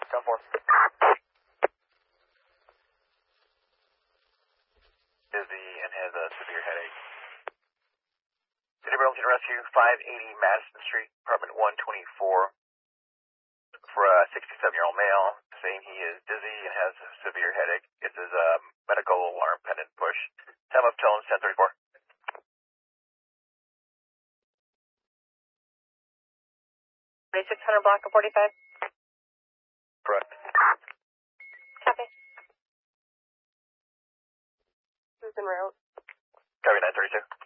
Down 4. Dizzy and has a severe headache. City of Burlington Rescue, 580 Madison Street, apartment 124. For a 67-year-old male, saying he is dizzy and has a severe headache. This is a medical alarm pendant push. Time of tone 10:34. 2600 block of 45. Correct. Copy. Who's en route? Copy 932.